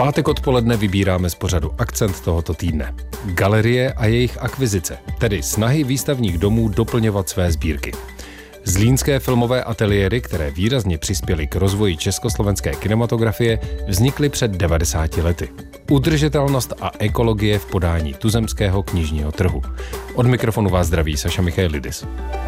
pátek odpoledne vybíráme z pořadu akcent tohoto týdne. Galerie a jejich akvizice, tedy snahy výstavních domů doplňovat své sbírky. Zlínské filmové ateliéry, které výrazně přispěly k rozvoji československé kinematografie, vznikly před 90 lety. Udržitelnost a ekologie v podání tuzemského knižního trhu. Od mikrofonu vás zdraví Saša Michailidis.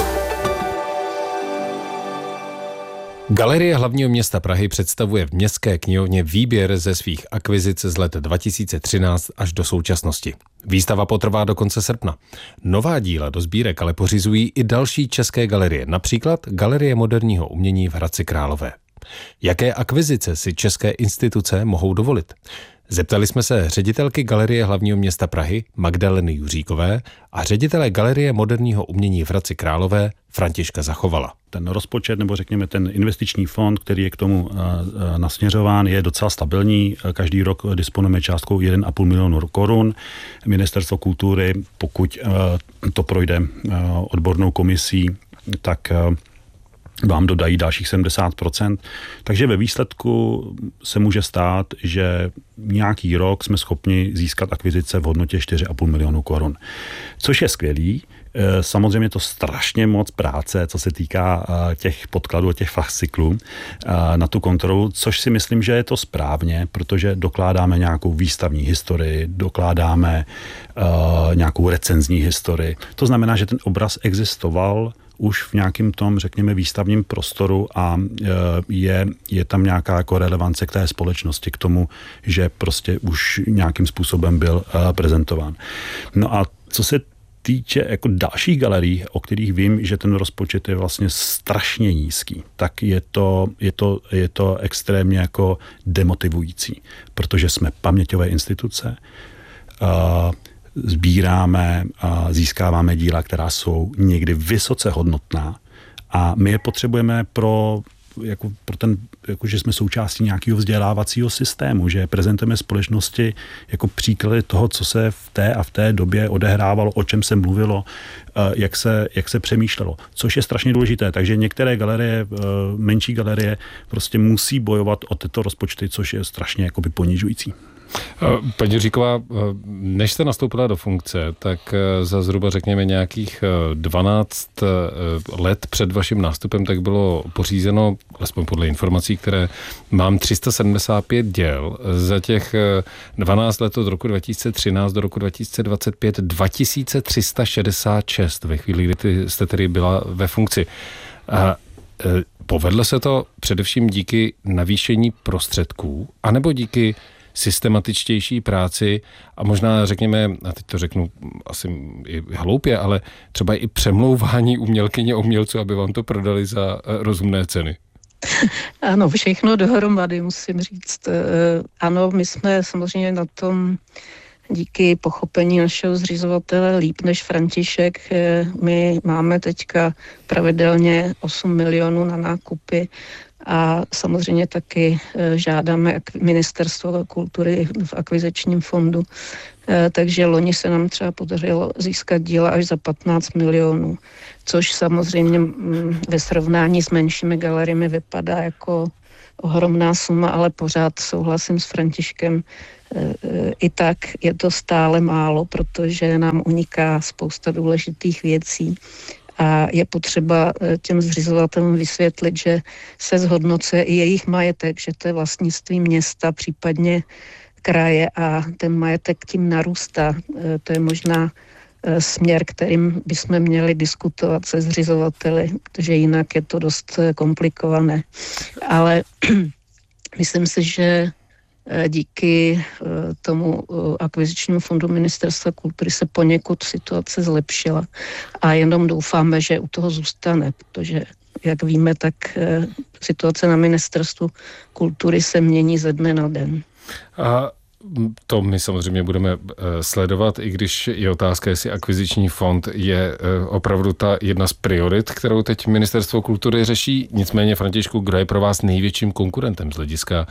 Galerie hlavního města Prahy představuje v městské knihovně výběr ze svých akvizic z let 2013 až do současnosti. Výstava potrvá do konce srpna. Nová díla do sbírek ale pořizují i další české galerie, například Galerie moderního umění v Hradci Králové. Jaké akvizice si české instituce mohou dovolit? Zeptali jsme se ředitelky Galerie hlavního města Prahy Magdaleny Juříkové a ředitele Galerie moderního umění v Hradci Králové Františka Zachovala. Ten rozpočet, nebo řekněme ten investiční fond, který je k tomu nasměřován, je docela stabilní. Každý rok disponujeme částkou 1,5 milionu korun. Ministerstvo kultury, pokud to projde odbornou komisí, tak vám dodají dalších 70%. Takže ve výsledku se může stát, že nějaký rok jsme schopni získat akvizice v hodnotě 4,5 milionu korun. Což je skvělý. Samozřejmě to strašně moc práce, co se týká těch podkladů, těch fasciklů na tu kontrolu, což si myslím, že je to správně, protože dokládáme nějakou výstavní historii, dokládáme nějakou recenzní historii. To znamená, že ten obraz existoval už v nějakém tom, řekněme, výstavním prostoru a je tam nějaká jako relevance k té společnosti, k tomu, že prostě už nějakým způsobem byl prezentován. No a co se týče jako dalších galerií, o kterých vím, že ten rozpočet je vlastně strašně nízký, tak je to extrémně jako demotivující, protože jsme paměťové instituce, sbíráme a získáváme díla, která jsou někdy vysoce hodnotná a my je potřebujeme pro ten, že jsme součástí nějakého vzdělávacího systému, že prezentujeme společnosti jako příklady toho, co se v té době odehrávalo, o čem se mluvilo, jak se přemýšlelo, což je strašně důležité. Takže některé galerie, menší galerie prostě musí bojovat o tyto rozpočty, což je strašně jakoby ponižující. Paní Říková, než jste nastoupila do funkce, tak za zhruba řekněme nějakých 12 let před vaším nástupem tak bylo pořízeno, alespoň podle informací, které mám, 375 děl. Za těch 12 let od roku 2013 do roku 2025 2366 ve chvíli, kdy jste tedy byla ve funkci. Povedlo se to především díky navýšení prostředků, anebo díky systematičtější práci a možná řekněme, a teď to řeknu asi i hloupě, ale třeba i přemlouvání umělkyně a umělců, aby vám to prodali za rozumné ceny? Ano, všechno dohromady, musím říct. Ano, my jsme samozřejmě na tom díky pochopení našeho zřizovatele líp než František. My máme teďka pravidelně 8 milionů na nákupy a samozřejmě taky žádáme Ministerstvo kultury v akvizičním fondu. Takže loni se nám třeba podařilo získat díla až za 15 milionů, což samozřejmě ve srovnání s menšími galeriemi vypadá jako ohromná suma, ale pořád souhlasím s Františkem. I tak je to stále málo, protože nám uniká spousta důležitých věcí. A je potřeba těm zřizovatelům vysvětlit, že se zhodnocuje i jejich majetek, že to je vlastnictví města, případně kraje a ten majetek tím narůstá. To je možná směr, kterým bychom měli diskutovat se zřizovateli, protože jinak je to dost komplikované. Ale myslím si, že díky tomu akvizičnímu fondu Ministerstva kultury se poněkud situace zlepšila a jenom doufáme, že u toho zůstane, protože jak víme, tak situace na Ministerstvu kultury se mění ze dne na den. A to my samozřejmě budeme sledovat, i když je otázka, jestli akviziční fond je opravdu ta jedna z priorit, kterou teď Ministerstvo kultury řeší. Nicméně, Františku, kdo je pro vás největším konkurentem z hlediska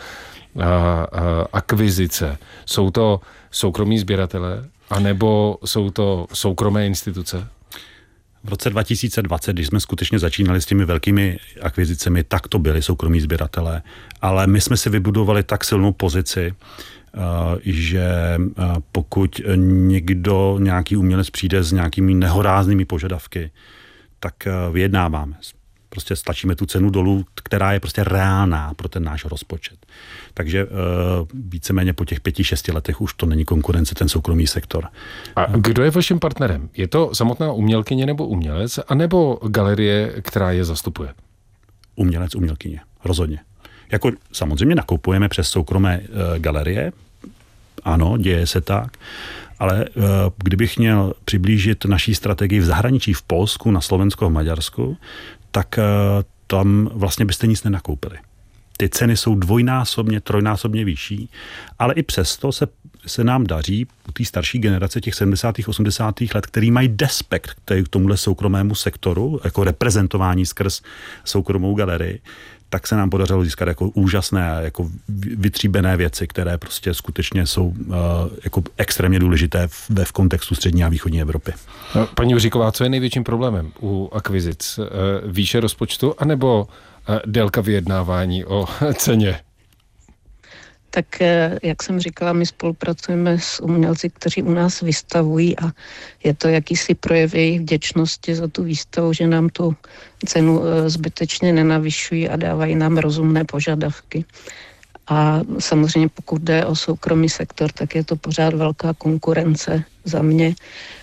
akvizice? Jsou to soukromí sběratelé, anebo jsou to soukromé instituce? V roce 2020, když jsme skutečně začínali s těmi velkými akvizicemi, tak to byli soukromí sběratelé. Ale my jsme si vybudovali tak silnou pozici, že pokud nějaký umělec přijde s nějakými nehoráznými požadavky, tak vyjednáváme. Prostě stačíme tu cenu dolů, která je prostě reálná pro ten náš rozpočet. Takže víceméně po těch 5-6 letech už to není konkurence, ten soukromý sektor. A kdo je vaším partnerem? Je to samotná umělkyně nebo umělec, anebo galerie, která je zastupuje? Umělec, umělkyně, rozhodně. Jako samozřejmě nakupujeme přes soukromé galerie, ano, děje se tak, ale kdybych měl přiblížit naší strategii v zahraničí, v Polsku, na Slovensku a v Maďarsku, tak tam vlastně byste nic nenakoupili. Ty ceny jsou dvojnásobně, trojnásobně vyšší, ale i přesto se nám daří u té starší generace těch 70. 80. let, který mají despekt k tomuhle soukromému sektoru, jako reprezentování skrz soukromou galerii, tak se nám podařilo získat jako úžasné, jako vytříbené věci, které prostě skutečně jsou jako extrémně důležité v kontextu střední a východní Evropy. Paní Juříková, co je největším problémem u akvizic? Výše rozpočtu anebo délka vyjednávání o ceně? Tak, jak jsem říkala, my spolupracujeme s umělci, kteří u nás vystavují a je to jakýsi projev jejich vděčnosti za tu výstavu, že nám tu cenu zbytečně nenavyšují a dávají nám rozumné požadavky. A samozřejmě pokud jde o soukromý sektor, tak je to pořád velká konkurence za mě.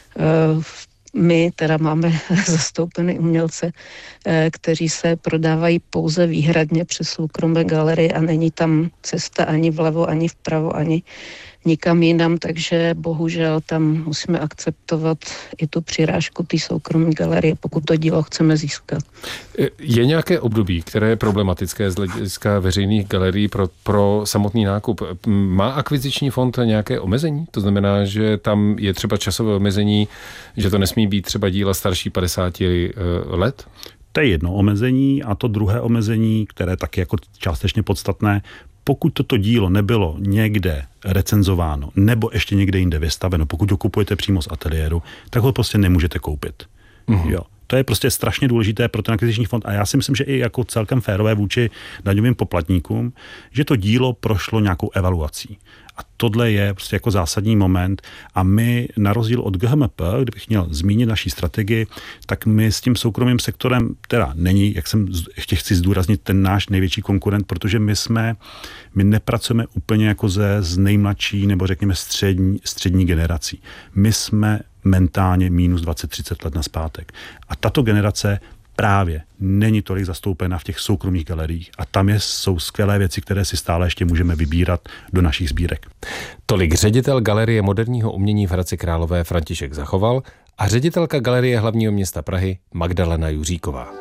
My teda máme zastoupeny umělce, kteří se prodávají pouze výhradně přes soukromé galerie a není tam cesta ani vlevo, ani vpravo, ani nikam jinam, takže bohužel tam musíme akceptovat i tu přirážku té soukromé galerie, pokud to dílo chceme získat. Je nějaké období, které je problematické z hlediska veřejných galerií pro samotný nákup? Má akviziční fond nějaké omezení? To znamená, že tam je třeba časové omezení, že to nesmí být třeba díla starší 50 let? To je jedno omezení a to druhé omezení, které taky jako částečně podstatné, pokud toto dílo nebylo někde recenzováno nebo ještě někde jinde vystaveno, pokud ho kupujete přímo z ateliéru, tak ho prostě nemůžete koupit. Jo. To je prostě strašně důležité pro ten akviziční fond a já si myslím, že i jako celkem férové vůči daňovým poplatníkům, že to dílo prošlo nějakou evaluací. A tohle je prostě jako zásadní moment a my na rozdíl od GHMP, kdybych měl zmínit naší strategii, tak my s tím soukromým sektorem teda není, jak jsem ještě chci zdůraznit, ten náš největší konkurent, protože my nepracujeme úplně jako z nejmladší nebo řekněme střední generací. My jsme mentálně minus 20-30 let nazpátek. A tato generace právě není tolik zastoupena v těch soukromých galeriích a tam jsou skvělé věci, které si stále ještě můžeme vybírat do našich sbírek. Tolik ředitel Galerie moderního umění v Hradci Králové František Zachoval a ředitelka Galerie hlavního města Prahy Magdalena Juříková.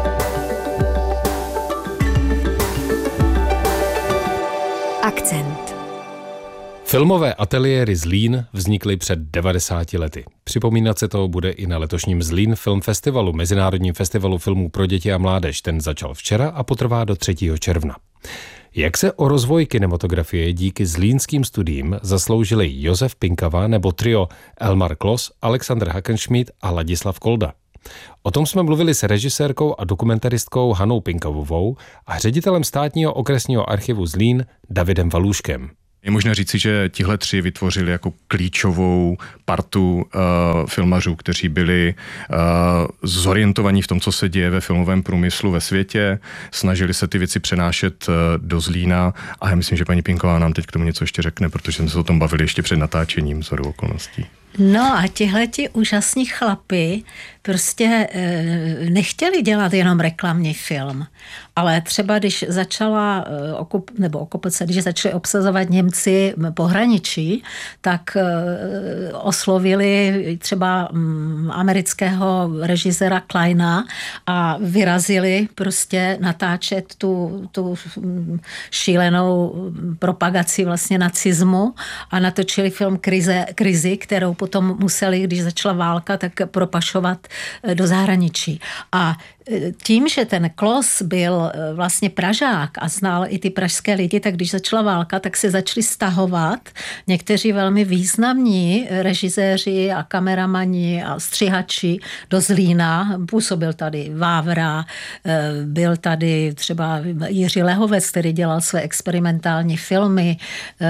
Akcent. Filmové ateliéry Zlín vznikly před 90 lety. Připomínat se toho bude i na letošním Zlín Film Festivalu, mezinárodním festivalu filmů pro děti a mládež. Ten začal včera a potrvá do 3. června. Jak se o rozvoj kinematografie díky zlínským studiím zasloužili Josef Pinkava nebo trio Elmar Klos, Alexander Hackenschmidt a Ladislav Kolda? O tom jsme mluvili s režisérkou a dokumentaristkou Hanou Pinkavovou a ředitelem státního okresního archivu Zlín Davidem Valůškem. Je možné říci, že tihle tři vytvořili jako klíčovou partu filmařů, kteří byli zorientovaní v tom, co se děje ve filmovém průmyslu ve světě, snažili se ty věci přenášet do Zlína a já myslím, že paní Pinková nám teď k tomu něco ještě řekne, protože jsme se o tom bavili ještě před natáčením shodou okolností. No a tihleti úžasní chlapi prostě nechtěli dělat jenom reklamní film, ale třeba když začala okupace, když začali obsazovat Němci pohraničí, tak oslovili třeba amerického režiséra Kleina a vyrazili prostě natáčet tu šílenou propagaci vlastně nacismu a natočili film Krizi, kterou potom museli, když začala válka, tak propašovat do zahraničí. A tím, že ten Klos byl vlastně Pražák a znal i ty pražské lidi, tak když začala válka, tak se začali stahovat někteří velmi významní režiséři a kameramani a střihači do Zlína. Působil tady Vávra, byl tady třeba Jiří Lehovec, který dělal své experimentální filmy,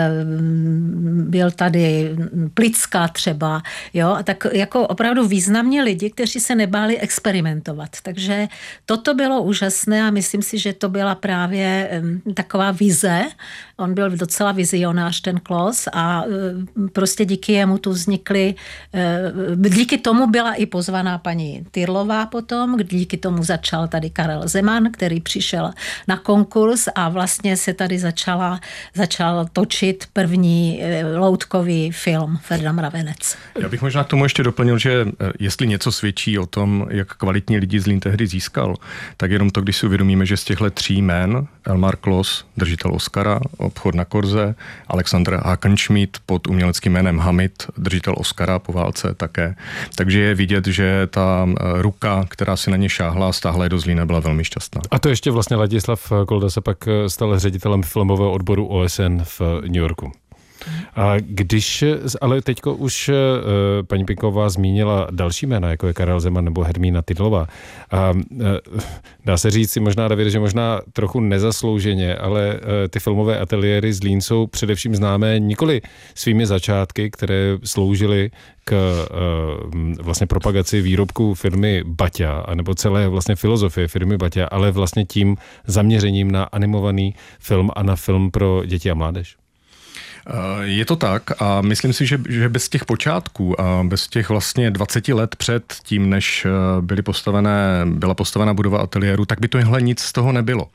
byl tady Plicka třeba, jo, a tak jako opravdu významní lidi, kteří se nebáli experimentovat. Takže toto bylo úžasné a myslím si, že to byla právě taková vize. On byl docela vizionář, ten Klos, a prostě díky jemu tu vznikly, díky tomu byla i pozvaná paní Tyrlová potom, díky tomu začal tady Karel Zeman, který přišel na konkurs a vlastně se tady začal točit první loutkový film Ferda Mravenec. Já bych možná k tomu ještě doplnil, že jestli něco svědčí o tom, jak kvalitní lidi Zlín tehdy získal, tak jenom to, když si uvědomíme, že z těchto 3 jmen, Elmar Klos, držitel Oscara, Obchod na Korze, Alexander Hakenschmidt pod uměleckým jménem Hamid, držitel Oscara po válce také. Takže je vidět, že ta ruka, která si na ně šáhla a stáhla je do Zlína, byla velmi šťastná. A to ještě vlastně Ladislav Kolda se pak stal ředitelem filmového odboru OSN v New Yorku. A když, ale teďko už paní Pinková zmínila další jména, jako je Karel Zeman nebo Hermína Tydlová. A dá se říct si možná, David, že možná trochu nezaslouženě, ale ty filmové ateliéry Zlín jsou především známé nikoli svými začátky, které sloužily k vlastně propagaci výrobků firmy Baťa, anebo celé vlastně filozofie firmy Baťa, ale vlastně tím zaměřením na animovaný film a na film pro děti a mládež. Je to tak a myslím si, že bez těch počátků a bez těch vlastně 20 let před tím, než byla postavená budova ateliéru, tak by tohle nic z toho nebylo.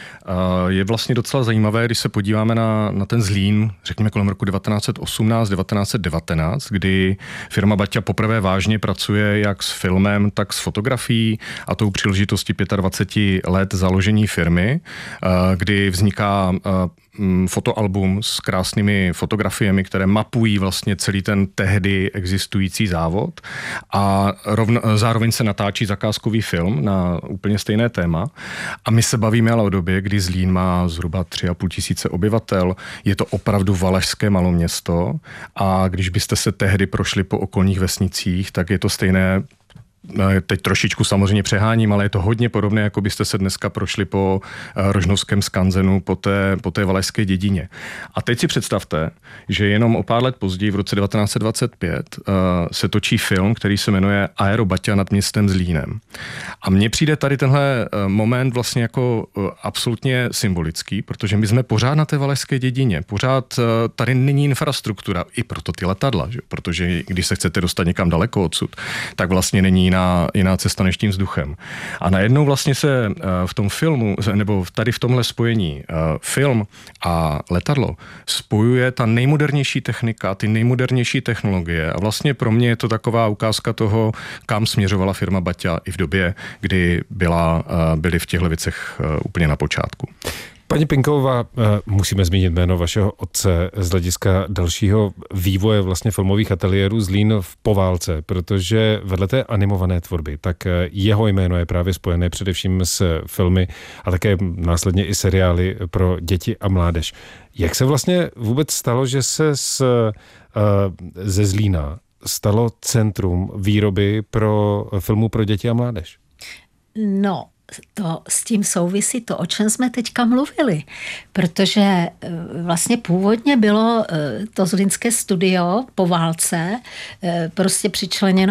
Je vlastně docela zajímavé, když se podíváme na ten Zlín, řekněme kolem roku 1918, 1919, kdy firma Baťa poprvé vážně pracuje jak s filmem, tak s fotografií, a tou příležitostí 25 let založení firmy, kdy vzniká fotoalbum s krásnými fotografiemi, které mapují vlastně celý ten tehdy existující závod, a zároveň se natáčí zakázkový film na úplně stejné téma. A my se bavíme ale o době, kdy Zlín má zhruba 3,5 tisíce obyvatel, je to opravdu valašské maloměsto, a když byste se tehdy prošli po okolních vesnicích, tak je to stejné. Teď trošičku samozřejmě přeháním, ale je to hodně podobné, jako byste se dneska prošli po rožnovském skanzenu, po té valašské dědině. A teď si představte, že jenom o pár let později, v roce 1925, se točí film, který se jmenuje Aero Baťa nad městem Zlínem. A mně přijde tady tenhle moment vlastně jako absolutně symbolický, protože my jsme pořád na té valašské dědině, pořád tady není infrastruktura, i proto ty letadla, že? Protože když se chcete dostat někam daleko odsud, tak vlastně není jiná cesta než tím vzduchem. A najednou vlastně se v tom filmu, nebo tady v tomhle spojení film a letadlo spojuje ta nejmodernější technika, ty nejmodernější technologie, a vlastně pro mě je to taková ukázka toho, kam směřovala firma Baťa i v době, kdy byli v těchto věcech úplně na počátku. Paní Pinková, musíme zmínit jméno vašeho otce z hlediska dalšího vývoje vlastně filmových ateliérů Zlín po válce, protože vedle té animované tvorby, tak jeho jméno je právě spojené především s filmy a také následně i seriály pro děti a mládež. Jak se vlastně vůbec stalo, že se ze Zlína stalo centrum výroby pro filmů pro děti a mládež? No, to s tím souvisí to, o čem jsme teďka mluvili, protože vlastně původně bylo to zlínské studio po válce prostě přičleněno